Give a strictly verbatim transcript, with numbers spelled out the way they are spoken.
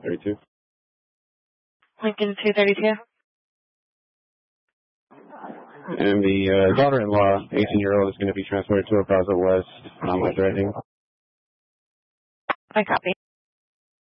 thirty-two. Lincoln two thirty-two. And the uh, daughter-in-law, eighteen-year-old, is going to be transported to a Plaza West, non-life threatening. I copy.